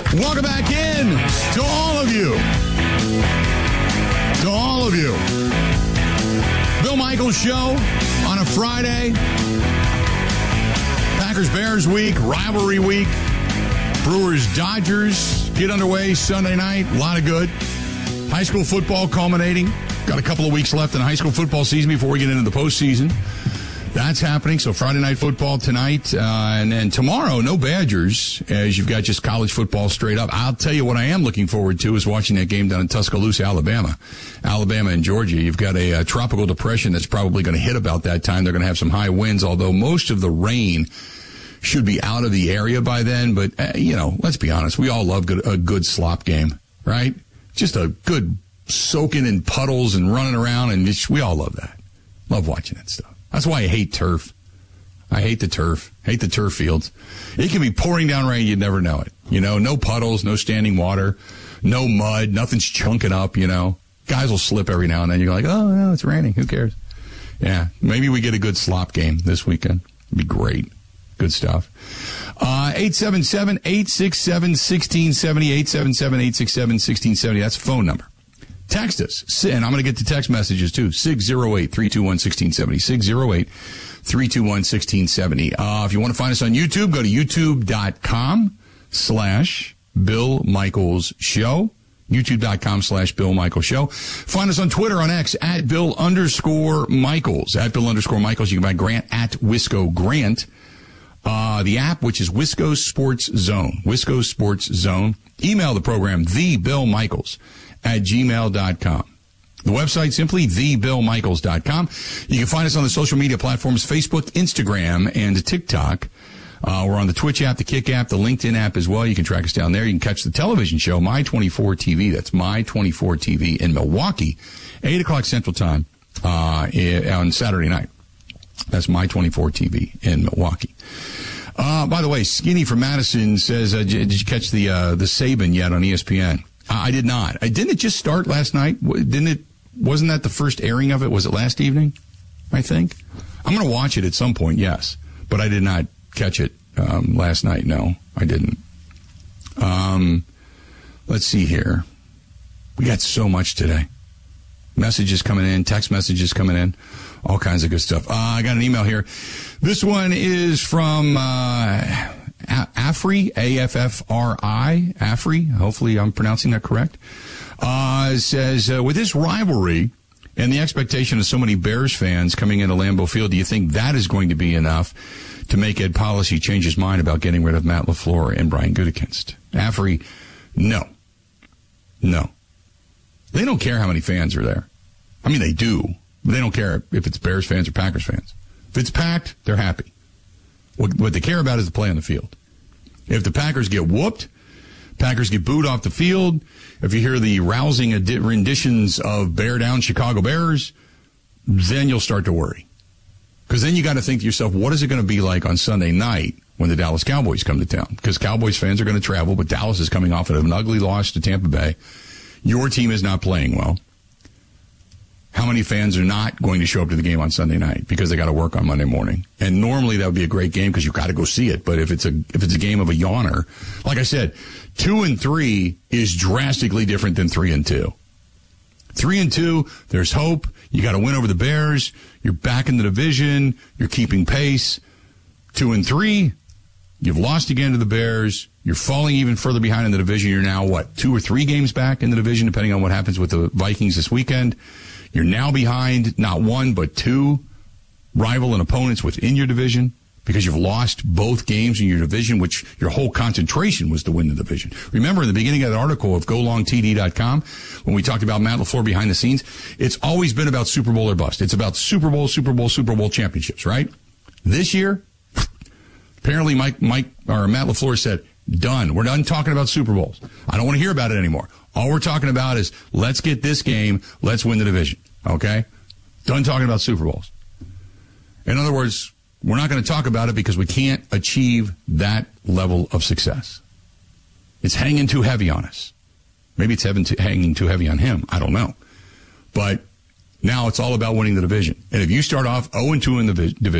Welcome back in to all of you. To all of you. Bill Michaels Show on a Friday. Packers-Bears week, rivalry week. Brewers-Dodgers get underway Sunday night. A lot of good. High school football culminating. Got a couple of weeks left in the high school football season before we get into the postseason. That's happening. So Friday night football tonight. And then tomorrow, no Badgers, as you've got just college football straight up. I'll tell you what I am looking forward to is watching that game down in Tuscaloosa, Alabama. Alabama and Georgia. You've got a tropical depression that's probably going to hit about that time. They're going to have some high winds, although most of the rain should be out of the area by then. But, let's be honest. We all love a good slop game, right? Just a good soaking in puddles and running around, and we all love that. Love watching that stuff. That's why I hate turf. I hate the turf. Hate the turf fields. It can be pouring down rain. You'd never know it. No puddles, no standing water, no mud. Nothing's chunking up, Guys will slip every now and then. You're like, oh, no, it's raining. Who cares? Yeah, maybe we get a good slop game this weekend. It'd be great. Good stuff. 877-867-1670. 877-867-1670. That's the phone number. Text us, and I'm going to get to text messages, too. 608-321-1670. 608-321-1670. If you want to find us on YouTube, go to youtube.com/Bill Michaels Show. youtube.com/Bill Michaels Show. Find us on Twitter, on X, at Bill_Michaels. At Bill_Michaels. You can find Grant at Wisco Grant. The app, which is Wisco Sports Zone. Wisco Sports Zone. Email the program, thebillmichaels@gmail.com. The website, simply thebillmichaels.com. You can find us on the social media platforms, Facebook, Instagram, and TikTok. We're on the Twitch app, the Kick app, the LinkedIn app as well. You can track us down there. You can catch the television show, My24 TV. That's My24 TV in Milwaukee, 8 o'clock Central Time on Saturday night. That's My24 TV in Milwaukee. By the way, Skinny from Madison says, did you catch the Saban yet on ESPN? I did not. Didn't it just start last night? Wasn't that the first airing of it? Was it last evening? I think. I'm going to watch it at some point, yes. But I did not catch it last night. No, I didn't. Let's see here. We got so much today. Messages coming in, text messages coming in, all kinds of good stuff. I got an email here. This one is from Affrey, A-F-F-R-I, Affrey. Hopefully I'm pronouncing that correct. It says, with this rivalry and the expectation of so many Bears fans coming into Lambeau Field, do you think that is going to be enough to make Ed Policy change his mind about getting rid of Matt LaFleur and Brian Gutekunst? Affrey, no. No. They don't care how many fans are there. I mean, they do. But they don't care if it's Bears fans or Packers fans. If it's packed, they're happy. What they care about is the play on the field. If the Packers get whooped, Packers get booed off the field, if you hear the rousing renditions of Bear Down Chicago Bears, then you'll start to worry. Because then you got to think to yourself, what is it going to be like on Sunday night when the Dallas Cowboys come to town? Because Cowboys fans are going to travel, but Dallas is coming off of an ugly loss to Tampa Bay. Your team is not playing well. How many fans are not going to show up to the game on Sunday night because they got to work on Monday morning? And normally that would be a great game because you've got to go see it. But if it's a game of a yawner, like I said, 2-3 is drastically different than 3-2. 3-2, there's hope. You got to win over the Bears. You're back in the division. You're keeping pace. 2-3, you've lost again to the Bears. You're falling even further behind in the division. You're now, 2 or 3 games back in the division, depending on what happens with the Vikings this weekend. You're now behind not 1, but 2 rival and opponents within your division because you've lost both games in your division, which your whole concentration was to win the division. Remember in the beginning of the article of golongtd.com, when we talked about Matt LaFleur behind the scenes, it's always been about Super Bowl or bust. It's about Super Bowl championships, right? This year, apparently Matt LaFleur said, done. We're done talking about Super Bowls. I don't want to hear about it anymore. All we're talking about is let's get this game. Let's win the division. Okay? Done talking about Super Bowls. In other words, we're not going to talk about it because we can't achieve that level of success. It's hanging too heavy on us. Maybe it's hanging too heavy on him. I don't know. But now it's all about winning the division. And if you start off 0-2 in the division,